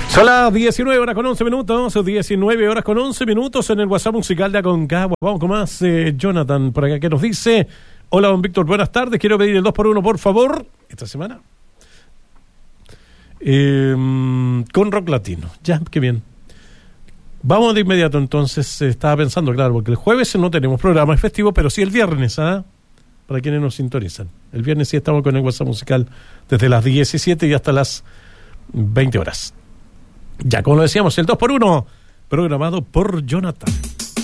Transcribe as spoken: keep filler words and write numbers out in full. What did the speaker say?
Son las diecinueve horas con once minutos, diecinueve horas con once minutos en el WhatsApp musical de Aconcagua. Vamos con más, eh, Jonathan, por acá, que nos dice: hola, don Víctor, buenas tardes, quiero pedir el dos por uno, por favor, esta semana. Eh, con rock latino, ya, qué bien. Vamos de inmediato, entonces, eh, estaba pensando, claro, porque el jueves no tenemos programa, es festivo, pero sí el viernes, ¿ah? Para quienes nos sintonizan. El viernes sí estamos con el WhatsApp musical desde las diecisiete y hasta las veinte horas. Ya, como lo decíamos, el dos por uno, programado por Jonathan.